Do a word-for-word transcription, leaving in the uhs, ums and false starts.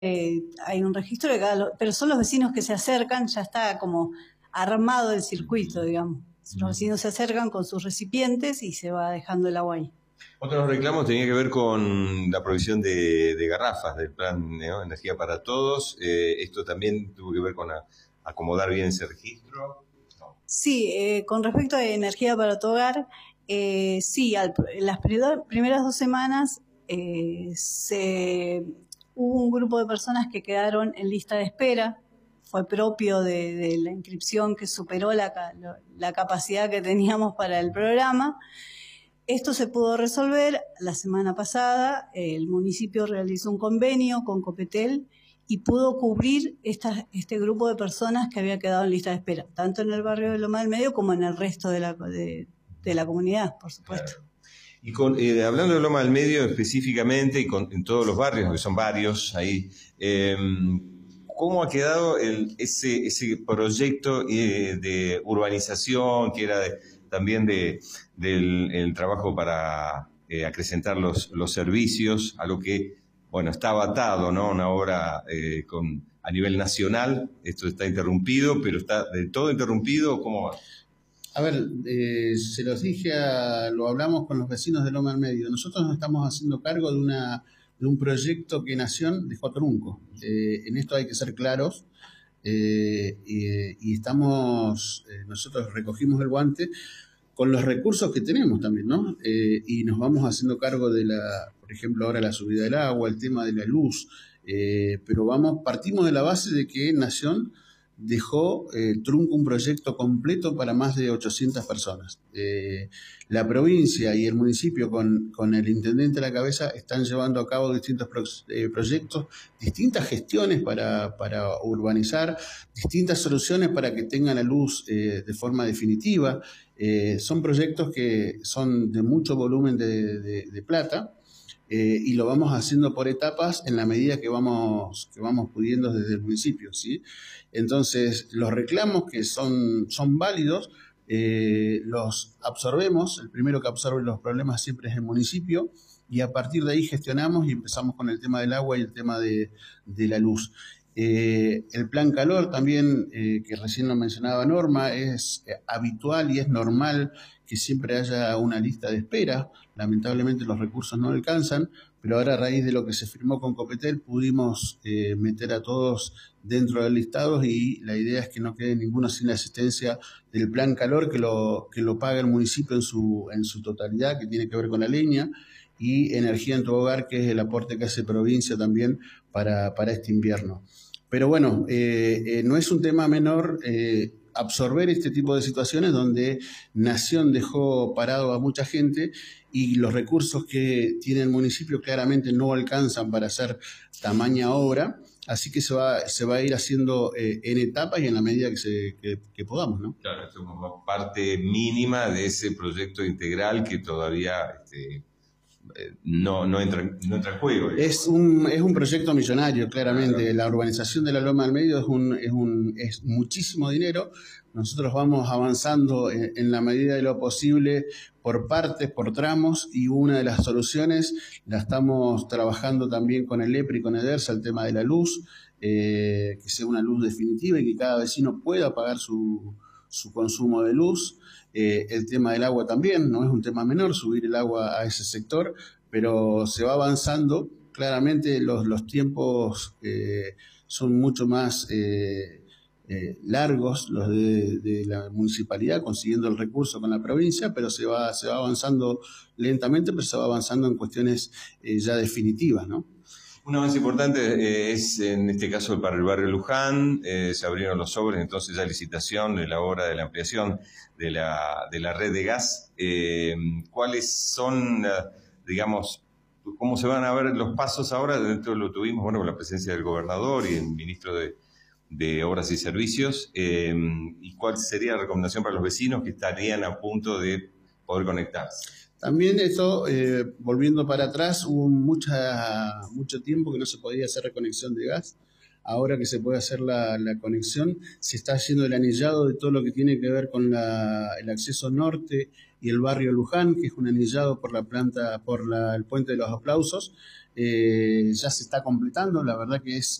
eh, hay un registro de cada, lo, pero son los vecinos que se acercan, ya está como armado el circuito, digamos. Los vecinos se acercan con sus recipientes y se va dejando el agua ahí. Otros reclamos tenían que ver con la provisión de, de garrafas del plan, ¿no? Energía para Todos. Eh, esto también tuvo que ver con a, acomodar bien ese registro. No. Sí, eh, con respecto a energía para tu hogar, eh, sí, al, en las primeras dos semanas eh, se, hubo un grupo de personas que quedaron en lista de espera. Fue propio de, de la inscripción que superó la, la capacidad que teníamos para el programa. Esto se pudo resolver la semana pasada. El municipio realizó un convenio con Copetel y pudo cubrir esta, este grupo de personas que había quedado en lista de espera, tanto en el barrio de Loma del Medio como en el resto de la, de, de la comunidad, por supuesto. Claro. Y con, eh, hablando de Loma del Medio específicamente, y con, en todos los barrios, que son varios ahí, eh, ¿cómo ha quedado el, ese, ese proyecto eh, de urbanización que era de, también de, del el trabajo para eh, acrecentar los, los servicios, a lo que, bueno, estaba atado, ¿no? Una obra eh, con, a nivel nacional, esto está interrumpido, pero está del todo interrumpido, ¿cómo va? A ver, eh, se los dije, a, lo hablamos con los vecinos de Loma del Medio. Nosotros nos estamos haciendo cargo de, una, de un proyecto que Nación dejó trunco. Eh, en esto hay que ser claros. Eh, y, y estamos, eh, nosotros recogimos el guante con los recursos que tenemos también, ¿no? Eh, y nos vamos haciendo cargo de la, por ejemplo, ahora la subida del agua, el tema de la luz. Eh, pero vamos, partimos de la base de que Nación dejó eh, trunco un proyecto completo para más de ochocientas personas. Eh, la provincia y el municipio con, con el intendente a la cabeza están llevando a cabo distintos pro, eh, proyectos, distintas gestiones para, para urbanizar, distintas soluciones para que tengan la luz eh, de forma definitiva. Eh, son proyectos que son de mucho volumen de, de, de plata. Eh, y lo vamos haciendo por etapas en la medida que vamos, que vamos pudiendo desde el municipio, ¿sí? Entonces, los reclamos que son, son válidos, eh, los absorbemos. El primero que absorbe los problemas siempre es el municipio, y a partir de ahí gestionamos y empezamos con el tema del agua y el tema de, de la luz. Eh, el plan calor también, eh, que recién lo mencionaba Norma, es eh, habitual y es normal que siempre haya una lista de espera. Lamentablemente los recursos no alcanzan, pero ahora a raíz de lo que se firmó con Copetel pudimos eh, meter a todos dentro del listado, y la idea es que no quede ninguno sin la asistencia del plan calor, que lo, que lo paga el municipio en su, en su totalidad, que tiene que ver con la leña, y Energía en tu Hogar, que es el aporte que hace provincia también para, para este invierno. Pero bueno, eh, eh, no es un tema menor eh, absorber este tipo de situaciones donde Nación dejó parado a mucha gente y los recursos que tiene el municipio claramente no alcanzan para hacer tamaña obra. Así que se va, se va a ir haciendo eh, en etapas y en la medida que, se, que, que podamos, ¿no? Claro, es una parte mínima de ese proyecto integral que todavía este, no, no, entra, no entra en juego. Es un, es un proyecto millonario, claramente. Claro. La urbanización de la Loma del Medio es, un, es, un, es muchísimo dinero. Nosotros vamos avanzando en, en la medida de lo posible por partes, por tramos, y una de las soluciones la estamos trabajando también con el EPRI y con el EDERSA, el tema de la luz, eh, que sea una luz definitiva y que cada vecino pueda pagar su, su consumo de luz. Eh, el tema del agua también, no es un tema menor subir el agua a ese sector, pero se va avanzando. Claramente los, los tiempos eh, son mucho más eh, eh, largos, los de, de la municipalidad, consiguiendo el recurso con la provincia, pero se va, se va avanzando lentamente, pero se va avanzando en cuestiones eh, ya definitivas, ¿no? Un avance importante eh, es, en este caso, para el barrio Luján. Eh, se abrieron los sobres, entonces ya licitación de la obra de la ampliación de la, de la red de gas. Eh, ¿Cuáles son, digamos, cómo se van a ver los pasos ahora? Dentro lo tuvimos, bueno, con la presencia del gobernador y el ministro de, de Obras y Servicios. Eh, ¿Y cuál sería la recomendación para los vecinos que estarían a punto de poder conectarse? También esto, eh, volviendo para atrás, hubo mucha, mucho tiempo que no se podía hacer reconexión de gas. ahora que se puede hacer la, la conexión, se está haciendo el anillado de todo lo que tiene que ver con la, el acceso norte y el barrio Luján, que es un anillado por la planta, por la, el puente de los Aplausos. Eh, ya se está completando, la verdad que es